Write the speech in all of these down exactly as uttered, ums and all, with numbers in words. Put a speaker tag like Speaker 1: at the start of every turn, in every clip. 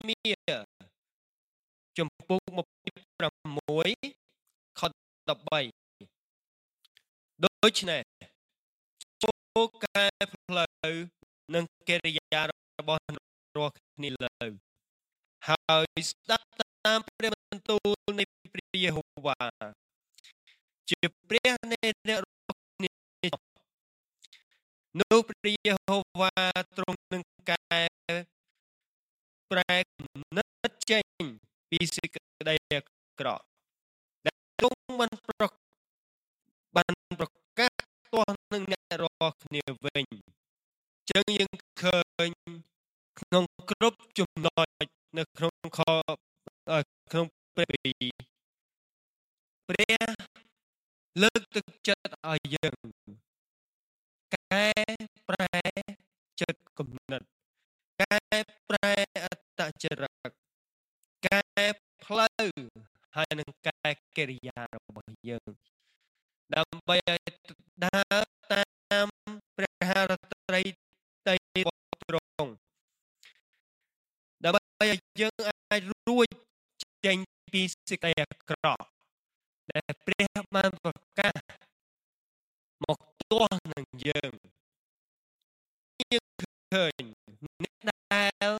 Speaker 1: មាចំពុកម្ភៃប្រាំមួយខដប់បីដូច្នេះចូលកែផ្លូវនិងកិរិយារបស់រាល់គ្នាលើហើយស្ដាប់តាមព្រះបន្ទូលនៃព្រះយេហូវ៉ាជាព្រះនៃអ្នករាល់គ្នានោះព្រះយេហូវ៉ាទ្រង់នឹងកែប្រែគំនិតចេញពីសេចក្តីអាក្រក់ដែលទ្រង់បានប្របានប្រកាសទាស់នឹងអ្នករាល់គ្នាវិញចឹងយើងឃើញក្នុងគ្រប់ចំណុចនៅក្នុងខក្នុងព្រះពីព្រះលើកទឹកចិត្តឲ្យយើងកែប្រែចិត្តគំនិតកែប្រែអត្តចរិតកែផ្លូវហើយនឹងកែកិរិយារបស់យើងដើម្បីឲ្យដើរតាមព្រះハរត្រីតីរបស់ទ្រង់ដើម្បីឲ្យយើងអាចរួចចេញពីសេចក្តីអាក្រក់ដែលព្រះបានប្រកាសមកទាស់នឹងយើងយើងឃើញអ្នកដែល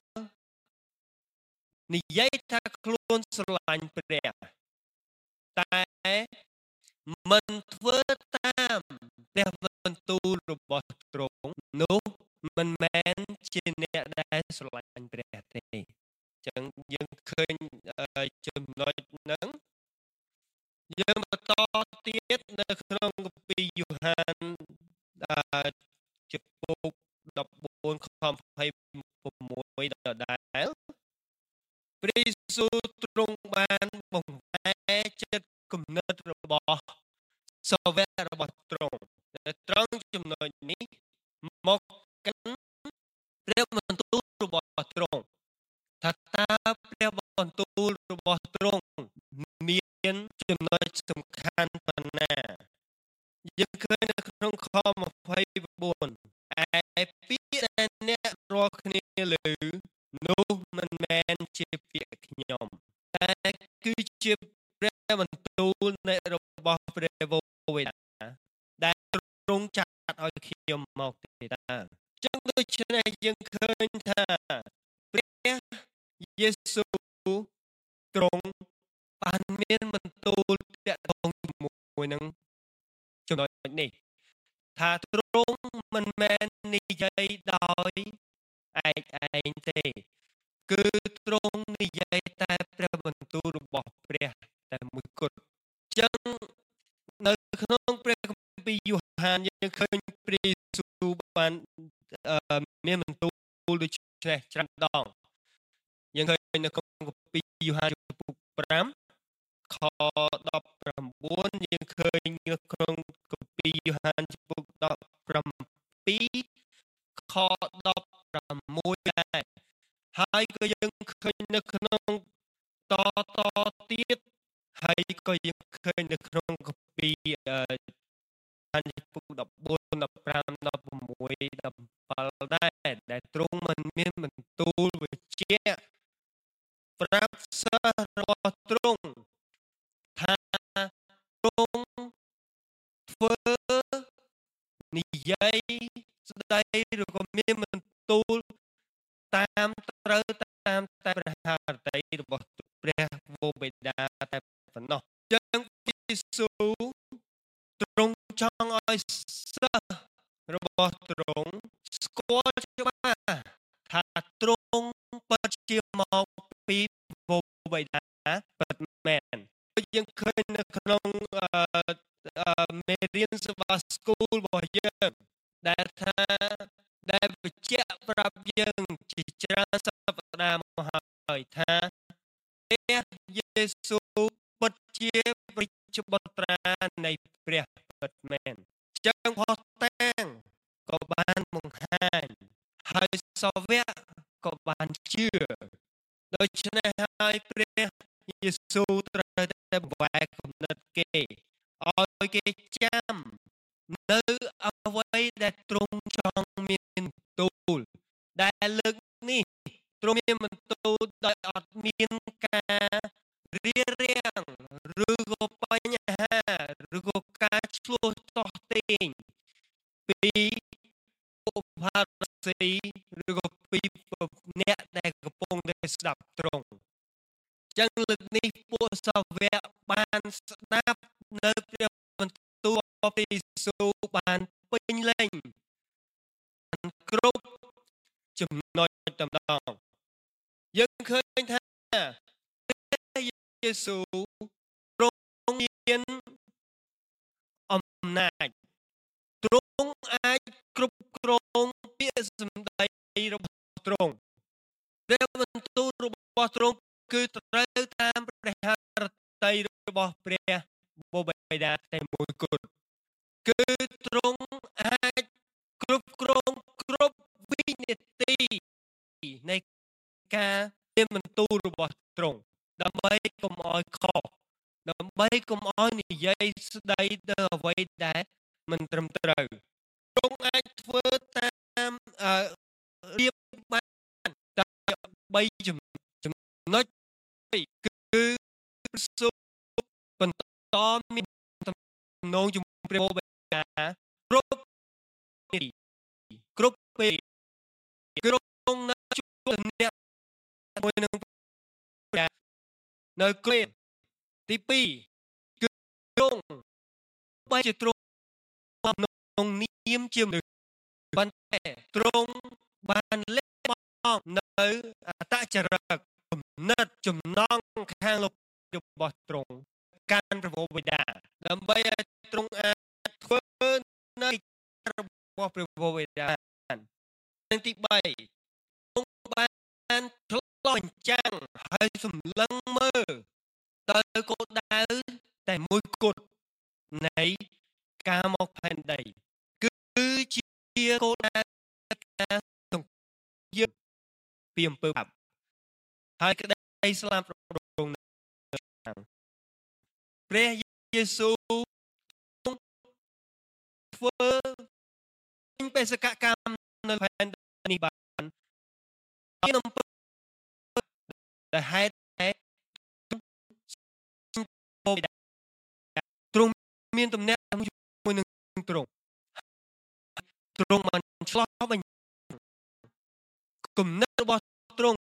Speaker 1: និយាយថាខ្លួនស្រឡាញ់ព្រះតែមិនធ្វើតាមព្រះបន្ទូលរបស់ទ្រង់នោះមិនមែនជាអ្នកដែលស្រឡាញ់ព្រះទេអញ្ចឹងយើងឃើញចំណុចហ្នឹងយើងបន្តទៀតនៅក្នុងគម្ពីរយូហានចំពុកដប់បួនខម្ភៃ៦ដដែលព្រះយេស៊ូវទ្រង់បានបង្វែរចិត្តគំនិតរបស់សាវករបស់ទ្រង់ដែលត្រង់ចំណុចនេះមកកាន់ព្រះបន្ទូលរបស់ទ្រង់ថាតើព្រះបន្ទូលរបស់ទ្រង់មានចំណុចសំខាន់ប៉ុណ្ណាយើងឃើញនៅក្នុងខម្ភៃបួនឯពាក្យដែលអ្នករាល់គ្នាឮនោះមិនមែនជាពាក្យខ្ញុំតែគឺជាព្រះបន្ទូលនៃរបស់ព្រះវេដាដែលទ្រង់ចាត់ឲ្យខ្ញុំមកទេតាអញ្ចឹងដូច្នេះយើងឃើញថាព្រះយេស៊ូវទ្រង់បានមានបន្ទូលតាក់ទងជាមួយនឹងចំណុចនេះថាទ្រង់មិនមែននិយាយដោយឯកឯងទេគឺទ្រង់និយាយតែព្រះបន្ទូលរបស់ព្រះតែមួយគត់អញ្ចឹងនៅក្នុងព្រះគម្ពីរយូហានយើងឃើញព្រះយេស៊ូវបានមានបន្ទូលដូចនេះច្រើនដងយើងឃើញនៅក្នុងគម្ពីរយូហានចំពុកប្រាំខដប់ប្រាំបួនយើងឃើញនៅក្នុងគម្ពីរយូហានចំពុកដប់ប្រាំពីរខដប់ប្រាំមួយដែរហើយក៏យើងឃើញនៅក្នុងតតទៀតហើយក៏យើងឃើញនៅក្នុងគម្ពីរអានចំពុកដប់បួន ដប់ប្រាំ ដប់ប្រាំមួយ ដប់ប្រាំbảyដែរដែលទ្រង់មិនមានបន្ទូលវិជ្ជាប្រាប់សិស្សរបស់ទ្រង់ថាទ្រង់ធ្វើនិយាយស្ដីឬក៏មានបន្ទូលតាមត្រូវតាមតែព្រះハរតីរបស់ព្រះវេដាតែប៉ុណ្ណោះអញ្ចឹងព្រះយេស៊ូវទ្រង់ចង់ឲ្យសិស្សរបស់ទ្រង់ស្គាល់ច្បាស់ថាទ្រង់ពិតជាមកពីវេដាពិតមែនយើងឃើញនៅក្នុងមេរៀនសេវាស្គូលរបស់យើងដែលថាដែលបញ្ជាក់ប្រាប់យើងជាច្រើនសប្តាហ៍មកហើយថាព្រះយេស៊ូវពិតជាព្រះជាបុត្រានៃព្រះពិតមែនចឹងផុសតាងក៏បានបង្ហាញហើយសាវកក៏បានជឿដូច្នេះហើយព្រះយេស៊ូវត្រូវតែបង្វែរគំនិតគេឲ្យគេចាំនៅអ្វីដែលទ្រង់ចង់មានទូលដែលលើកនេះទ្រទ្រង់មានបន្ទូលដោយអត់មានការរារាំងឬក៏បញ្ហាឬក៏ការឆ្លោះតោះតេងពីឧបហារស៊ីឬក៏ពីអ្នកដែលកំពុងតែស្ដាប់ទ្រង់ចឹងលើកនេះពួកសាវកបានស្ដាប់នៅព្រះបន្ទូលរបស់ព្រះយេស៊ូវបានពេញលេញគ្រប់ចំណុចតែម្ដងយើងឃើញថាព្រះយេស៊ូវទ្រង់មានអំណាចទ្រង់អាចគ្រប់គ្រងពាក្យសម្ដីរបស់ទ្រង់ព្រះបន្ទូលរបស់ទ្រង់គឺត្រូវតាមព្រះハរតីរបស់ព្រះបិតាតែមួយគត់គឺទ្រង់អាចគ្រប់គ្រងគ្រប់វិនាទីនៃការមានបន្ទូលរបស់ទ្រង់ដើម្បីកុំឲ្យខុសដើម្បីកុំឲ្យនិយាយស្ដីទៅអ្វីដែលមិនត្រឹមត្រូវទ្រង់អាចធ្វើតាមអឺរៀបបានតែ3ចំណុចគឺសូមបន្តមានទំនងជាមួយព្រះបិតាគ្រប់គ្រប់ពេលគ្រប់នៅជួបអ្នកមួយនឹងនៅគ្រាទីពីរគឺទ្រង់បែរជាទ្រង់ក្នុងនាមជាមនុស្សប៉ុន្តែទ្រង់បានលះបង់នៅអត្តចរិតគំនិតចំណងខាងលោករបស់ទ្រង់កាន់ព្រះបិតាដើម្បីឲ្យទ្រង់អាចធ្វើនៅរបស់ព្រះបិតានិងទី3ទ្រង់បានឆ្លុះបញ្ចាំងហើយសម្លឹងមើលទៅគោលដៅតែមួយគត់នៃការមកផែនដីគឺជាគោលដៅការសង្គ្រោះពីអំពើបាបហើយក្តីស្លាប់រងព្រះយេស៊ូវធ្វើបេសកកម្មនៅផែនដីនេះបានមានអំពើដែលហេតុតែទ្រង់មានទំនាក់ទំនងជាមួយនឹងទ្រង់ទ្រង់បានឆ្លោះបញ្ចាំងគំនិតរបស់ទ្រង់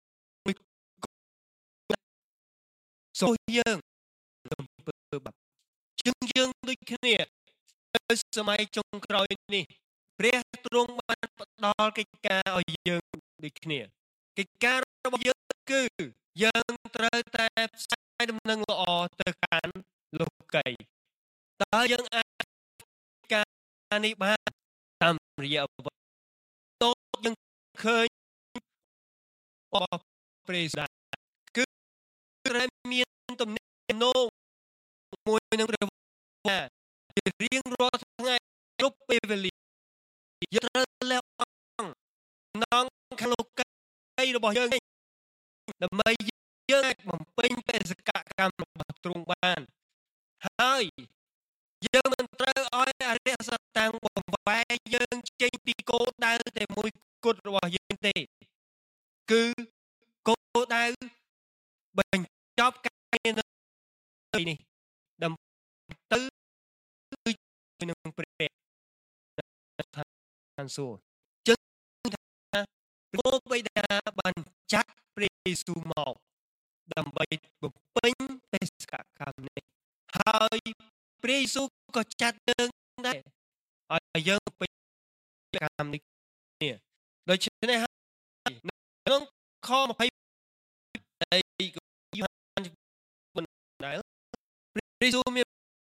Speaker 1: សូមយើងអំពើបាបជាងយើងដូចគ្នានៅសម័យចុងក្រោយនេះព្រះទ្រង់បានផ្ដល់កិច្ចការឲ្យយើងដូចគ្នាកិច្ចការរបស់យើងគឺយើងត្រូវតែផ្សាយដំណឹងល្អទៅកាន់លោកីតើយើងអាចការនេះបានតាមរយៈអ្វីតើយើងឃើញរបស់ព្រះសាគឺត្រូវមានទំនាក់ទំនងមួយនឹងព្រះជារៀងរាល់ថ្ងៃគ្រប់ពេលវេលាយើងត្រូវលះបង់នងខាងលោកីរបស់យើងដើម្បីយើងអាចបំពេញបេសកកម្មរបស់ទ្រង់បានហើយយើងមិនត្រូវឲ្យអរិយសត្តាំងបំបែកយើងចេញពីគោលដៅតែមួយគត់របស់យើងទេគឺគោលដៅបញ្ចប់ការងារនេះដើម្បីទៅនឹងព្រះឋានសួគ៌ចឹងថាព្រះបិតាបានចាត់ព្រះយេស៊ូវមកដើម្បីបំពេញបេសកកម្មនេះហើយព្រះយេស៊ូវក៏ចាត់យើងដែរឲ្យយើងពេញកម្មនេះដូច្នេះហើយក្នុងខម្ភៃដែលយូហានមិនដែលព្រះយេស៊ូវមាន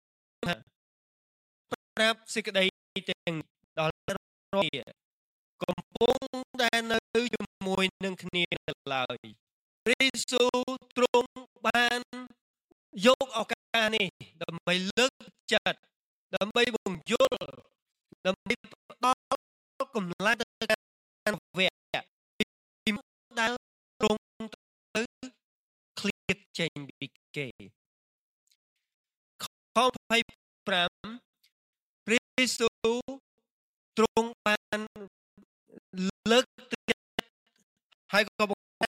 Speaker 1: ប្រាប់សេចក្តីទាំងដល់រយកំពុងតែនៅជាមួយនឹងគ្នាឡើយព្រះយេស៊ូវទ្រង់បានយកឱកាសនេះដើម្បីលើកចិត្តដើម្បីបង្យល់ដើម្បីផ្ដល់កម្លាំងទៅកាន់វគ្គពីដែលទ្រង់ទៅឃ្លាតចេញពីគេខម្ភៃប្រាំព្រះយេស៊ូវទ្រង់បានលើកទឹកចិត្តហើយក៏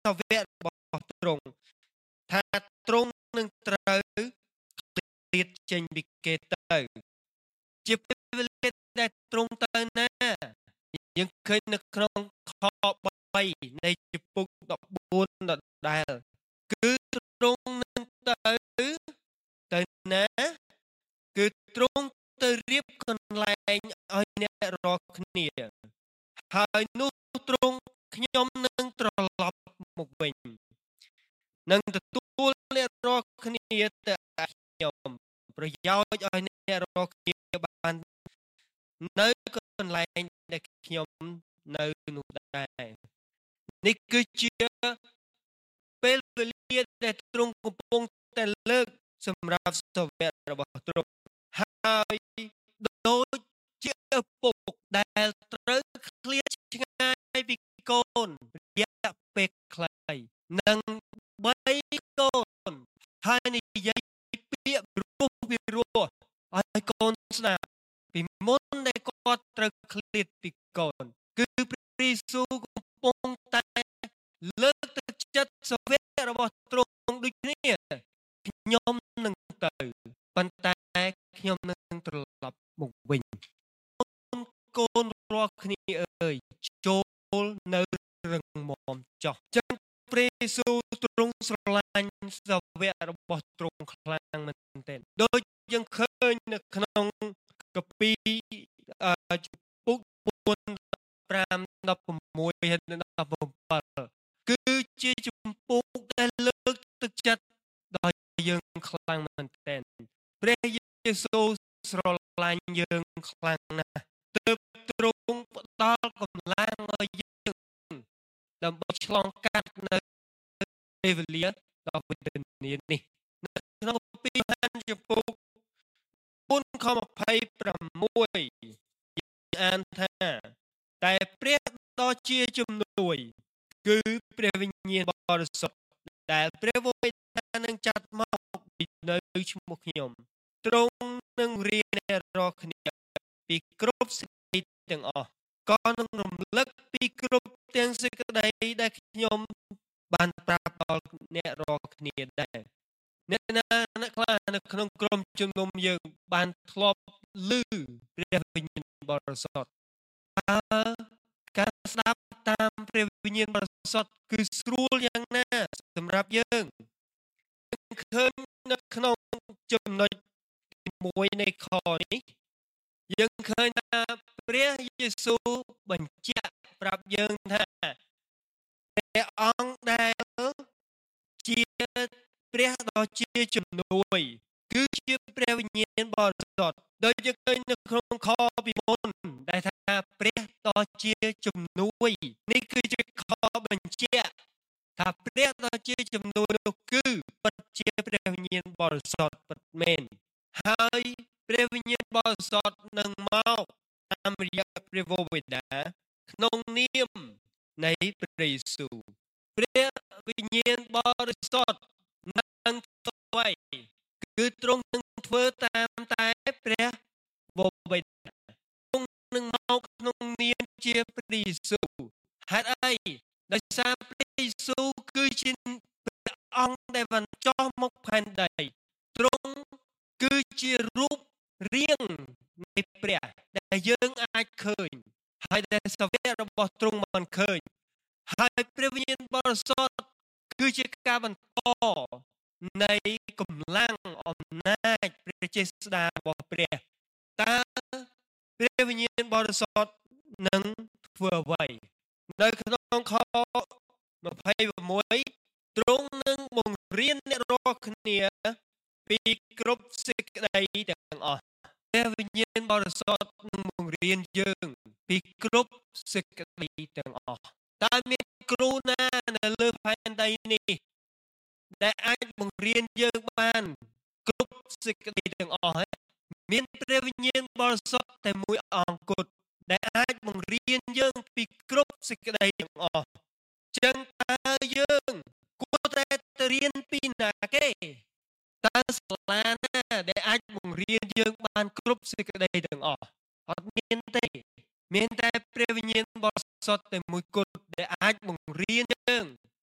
Speaker 1: សាវករបស់ទ្រង់ថាទ្រង់នឹងត្រូវឃ្លាតចេញពីគេទៅជាពេលវេលាដែលទ្រង់ទៅណាយើងឃើញនៅក្នុងខបីនៃជំពូកដប់បួនដដែលគឺទ្រង់នឹងទៅទៅណាគឺទ្រង់ទៅរៀបកន្លែងឲ្យអ្នករាល់គ្នាហើយនោះទ្រង់ខ្ញុំនឹងត្រឡប់មកវិញនឹងទទួលអ្នករាល់គ្នាទៅខ្ញុំប្រយោជន៍ឲ្យអ្នករាល់គ្នាបាននៅកន្លែងដែលខ្ញុំនៅនោះដែរនេះគឺជាពេលវេលាដែលទ្រង់កំពុងតែលើកសម្រាប់សាវករបស់ទ្រង់ហើយដូចជាឪពុកដែលត្រូវឃ្លាតឆ្ងាយពីកូនរយៈពេលខ្លីនឹងបីកូនហើយនិយាយពាក្យរស់ពីរស់ឲ្យកូនស្ដាប់ពីមុនដែលគាត់ត្រូវឃ្លាតពីកូនគឺព្រះយេស៊ូវកំពុងតែលើកទឹកចិត្តសាវករបស់ទ្រង់ដូចគ្នាខ្ញុំនឹងទៅប៉ុន្តែខ្ញុំនឹងត្រឡប់មកវិញកូនរាល់គ្នាអើយចូលនៅរឹងមាំចោះចឹងព្រះយេស៊ូវទ្រង់ស្រឡាញ់សាវករបស់ទ្រង់ខ្លាំងមែនទែនដូចយើងឃើញនៅក្នុងកាពីជំពូកបួន ប្រាំ ដប់៦ ហើយដប់bảyគឺជាជំពូកដែលលើកទឹកចិត្តដល់យើងខ្លាំងមែនទែនព្រះយេស៊ូវស្រឡាញ់យើងខ្លាំងណាស់ទើបទ្រង់ផ្ដល់កម្លាំងឲ្យយើងដើម្បីឆ្លងកាត់នៅពេលវេលាដ៏វិធាននេះនៅក្នុងកាពីយូហានជំពូកបួន ខ ម្ភៃប្រាំមួយ អានថាតែព្រះដ៏ជាជំនួយគឺព្រះវិញ្ញាណបរិសុទ្ធដែលព្រះវរបិតានឹងចាត់មកពីនៅឈ្មោះខ្ញុំទ្រង់នឹងរៀនអ្នករាល់គ្នាពីគ្រប់សេចក្តីទាំងអស់ក៏នឹងរំលឹកពីគ្រប់ទាំងសេចក្តីដែលខ្ញុំបានប្រាប់ដល់អ្នករាល់គ្នាដែរអ្នកណាអ្នកខ្លះនៅក្នុងក្រុមជំនុំយើងបានធ្លាប់ឮព្រះវិញ្ញាណបរិសុទ្ធតើការស្ដាប់តាមព្រះវិញ្ញាណបរិសុទ្ធគឺស្រួលយ៉ាងណាសម្រាប់យើងឃើញនៅក្នុងចំណុចទីមួយនៃខនេះយើងឃើញថាព្រះយេស៊ូវបញ្ជាក់ប្រាប់យើងថាព្រះអង្គដែលជាព្រះដ៏ជាជំនួយគឺជាព្រះវិញ្ញាណបរិសុទ្ធដោយយើងឃើញនៅក្នុងខពីមុនដែលថាព្រះដ៏ជាជំនួយនេះគឺជាខបញ្ជាក់ថាព្រះដ៏ជាជំនួយនោះគឺពិតជាព្រះវិញ្ញាណបរិសុទ្ធពិតមែនហើយព្រះវិញ្ញាណបរិសុទ្ធនឹងមកតាមរយៈព្រះវរបិតាក្នុងនាមនៃព្រះយេស៊ូវព្រះវិញ្ញាណបរិសុទ្ធនឹងធ្វើគឺទ្រង់នឹងធ្វើតាមតែព្រះវរបិតាទ្រង់នឹងមកក្នុងនាមជាព្រះយេស៊ូវហេតុអីដោយសារព្រះយេស៊ូវគឺជាព្រះអង្គដែលបានចុះមកផែនដីទ្រង់គឺជារូបរាងនៃព្រះដែលយើងអាចឃើញហើយដែលសាវករបស់ទ្រង់បានឃើញហើយព្រះវិញ្ញាណបរិសុទ្ធគឺជាការបន្តនៃកម្លាំងអំណាចព្រះចេស្តារបស់ព្រះតើព្រះវិញ្ញាណបរិសុទ្ធនឹងធ្វើអ្វីនៅក្នុងខម្ភៃ៦ទ្រង់នឹងបង្រៀនអ្នករាល់គ្នាពីគ្រប់សេចក្តីទាំងអស់ព្រះវិញ្ញាណបរិសុទ្ធនឹងបង្រៀនយើងពីគ្រប់សេចក្តីទាំងអស់តើមានគ្រូណានៅលើផែនដីនេះដែលអាចបង្រៀនយើងបានគ្រប់សេចក្តីទាំងអស់ហើយមានព្រះវិញ្ញាណបរិសុទ្ធតែមួយអង្គគត់ដែលអាចបង្រៀនយើងពីគ្រប់សេចក្តីទាំងអស់ចឹងតើយើងគួរតែទៅរៀនពីណាគេតើសាលាណាដែលអាចបង្រៀនយើងបានគ្រប់សេចក្តីទាំងអស់អត់មានទេមានតែព្រះវិញ្ញាណបរិសុទ្ធតែមួយគត់ដែលអាចបង្រៀនយើង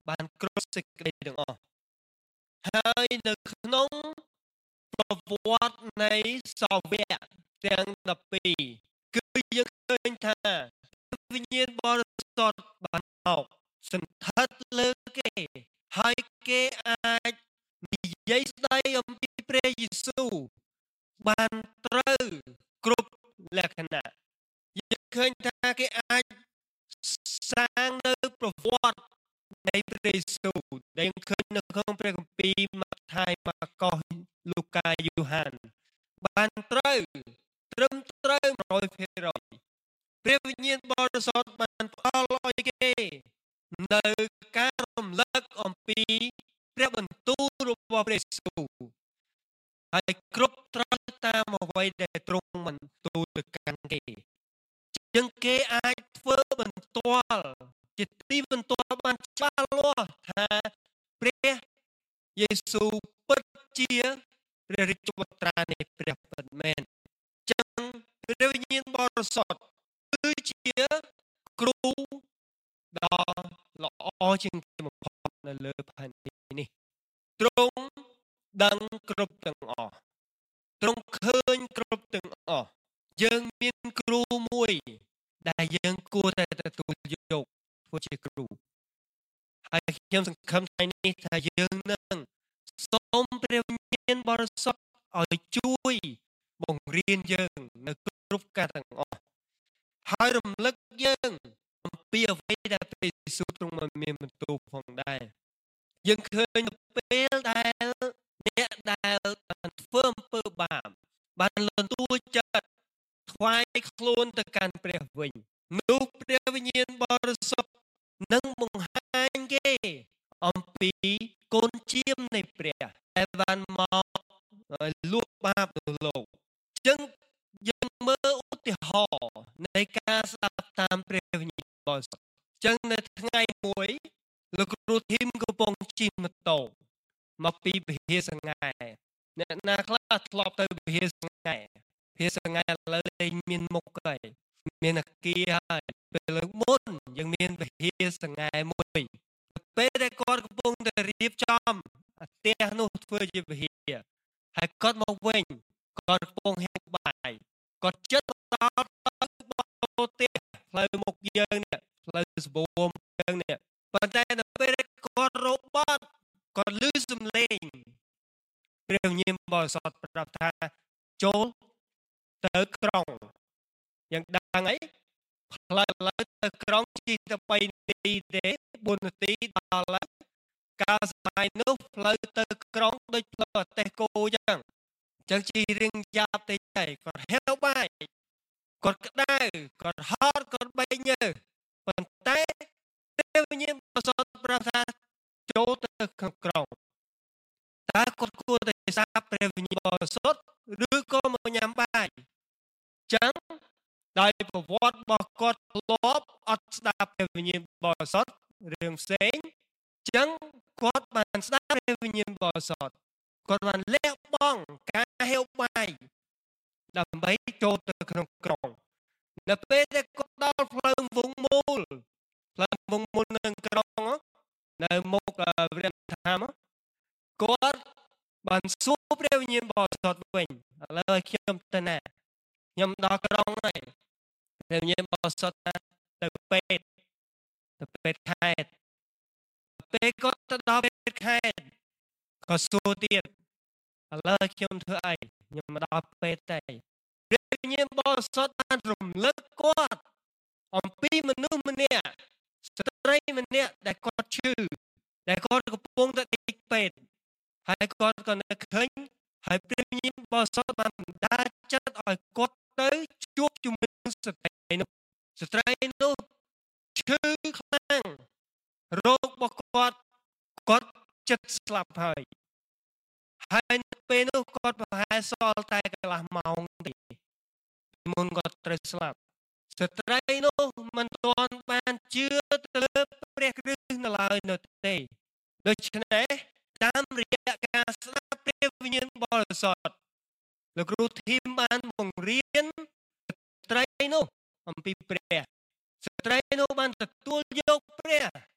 Speaker 1: បានគ្រប់សេចក្តីទាំងអស់ហើយនៅក្នុងប្រវត្តិនៃសាវកទាំងដប់ពីរគឺយើងឃើញថាវិញ្ញាណបរិសុទ្ធបានមកសន្ធិដ្ឋលើគេហើយគេអាចនិយាយស្ដីអំពីព្រះយេស៊ូវបានត្រូវគ្រប់លក្ខណៈយើងឃើញថាគេអាចសាងនៅប្រវត្តិនៃព្រះយេស៊ូវដែលយើងឃើញនៅក្នុងព្រះគម្ពីរម៉ាថាយម៉ាកុសលូកាយូហានបានត្រូវត្រឹមត្រូវ một trăm phần trăm ព្រះវិញ្ញាណបរិសុទ្ធបានផ្ដល់ឲ្យគេនៅការរំលឹកអំពីព្រះបន្ទូលរបស់ព្រះយេស៊ូវហើយគ្រប់ត្រូវតាមអ្វីដែលទ្រង់បានទូលទៅកាន់គេជាងគេអាចធ្វើបន្ទាល់ជាទីបន្ទាល់បានច្បាស់លាស់ថាព្រះយេស៊ូវពិតជាព្រះរាជបុត្រានៃព្រះពិតមែនចឹងព្រះវិញ្ញាណបរិសុទ្ធគឺជាគ្រូដ៏ល្អជាងគេបំផុតនៅលើផែនទីនេះទ្រង់ដឹងគ្រប់ទាំងអស់ទ្រង់ឃើញគ្រប់ទាំងអស់យើងមានគ្រូមួយដែលយើងគួរតែទទួលយកធ្វើជាគ្រូហើយខ្ញុំសង្ឃឹមថ្ងៃនេះថាយើងនឹងសូមព្រះវិញ្ញាណបរិសុទ្ធឲ្យជួយបង្រៀនយើងនៅគ្រប់ការទាំងអស់ហើយរំលឹកយើងអំពីអ្វីដែលព្រះយេស៊ូវទ្រង់បានមានបន្ទូលផងដែរយើងឃើញនៅពេលដែលអ្នកដែលបានធ្វើអំពើបាបបានលន់តួចិត្តថ្វាយខ្លួនទៅកាន់ព្រះវិញនោះព្រះវិញ្ញាណបរិសុទ្ធនឹងបង្ហាញគេអំពីកូនជាមនៃព្រះដែលបានមកលួចបាបនៅលោកអញ្ចឹងយើងមើលឧទាហរណ៍នៃការស្ដាប់តាមព្រះវិញ្ញាណបរិសុទ្ធអញ្ចឹងនៅថ្ងៃមួយលោកគ្រូធីមកំពុងជិះម៉ូតូមកពីវិហារសង្ហែអ្នកណាខ្លះធ្លាប់ទៅវិហារសង្ហែវិហារសង្ហែឥឡូវលែងមានមុខហើយមានអគារហើយពេលលើកមុនយើងមានវិហារសង្ហែមួយពេលដែលគាត់កំពុងតែរៀបចំផ្ទះនោះធ្វើជាវិហារហើយគាត់មកវិញគាត់កំពុងហេតុបាយគាត់ចិត្តដល់ទៅផ្ទះផ្លូវមុខយើងនេះផ្លូវសបួមយើងនេះប៉ុន្តែដល់ពេលគាត់របត់គាត់លឺសំឡេងព្រះវិញ្ញាណបរិសុទ្ធប្រាប់ថាចូលទៅក្រុងយ៉ាងដឹងអីផ្លូវឥឡូវទៅក្រុងជិះតែបីនាទីទេបួននាទីដល់ហើយកាលសម័យនោះផ្លូវទៅក្រុងដូចផ្លូវអទេសគោអញ្ចឹងអញ្ចឹងជិះរៀងយ៉ាប់តិចទៅគាត់ហេវបាយគាត់ក្តៅគាត់ហត់គាត់បែកញើសប៉ុន្តែព្រះវិញ្ញាណបរិសុទ្ធប្រាប់ថាចូលទៅក្នុងក្រុងតើគាត់គួរតែសាបព្រះវិញ្ញាណបរិសុទ្ធឬក៏មកញ៉ាំបាយចឹងដោយប្រវត្តិរបស់គាត់ធ្លាប់អត់ស្ដាប់ព្រះវិញ្ញាណបរិសុទ្ធរឿងផ្សេងចឹងគាត់បានស្ដាប់ព្រះវិញ្ញាណបរិសុទ្ធគាត់បានលះបង់ការហេវបាយដើម្បីចូលទៅក្នុងក្រុងនៅពេលដែលគាត់ដល់ផ្លូវវងមូលផ្លូវវងមូលនៅក្រុងនៅមុខព្រះធាមគាត់បានសួរព្រះវិញ្ញាណបរិសុទ្ធវិញឥឡូវឲ្យខ្ញុំទៅណាខ្ញុំដល់ក្រុងហើយព្រះវិញ្ញាណបរិសុទ្ធទៅពេទ្យទៅពេទ្យខេត្តពេលគាត់ទៅដល់ពេទ្យខេត្តក៏សួរទៀតឥឡូវខ្ញុំធ្វើអីខ្ញុំមកដល់ពេទ្យតែព្រះវិញ្ញាណបរិសុទ្ធបានរំលឹកគាត់អំពីមនុស្សម្នាក់ស្ត្រីម្នាក់ដែលគាត់ឈឺដែលគាត់កំពុងតែទៅពេទ្យហើយគាត់ក៏នៅឃើញហើយព្រះវិញ្ញាណបរិសុទ្ធបានបណ្ដាចិត្តឲ្យគាត់ទៅជួបជាមួយនឹងស្ត្រីនោះស្ត្រីនោះឈឺខ្លាំងរោគរបស់គាត់គាត់ចិត្តស្លាប់ហើយហើយនៅពេលនោះគាត់ប្រហែលសល់តែកន្លះម៉ោងទេមុនគាត់ត្រូវស្លាប់ស្ត្រីនោះមិនទាន់បានជឿទៅលើព្រះគ្រីស្ទនៅឡើយនៅទេដូច្នេះតាមរយៈការស្ដាប់ព្រះវិញ្ញាណបរិសុទ្ធលោកគ្រូធីមបានបង្រៀនស្ត្រីនោះអំពីព្រះស្ត្រីនោះបានទទួលយកព្រះ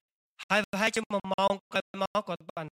Speaker 1: ហើយប្រហែលជាមួយម៉ោងក្រោយមកគាត់បាន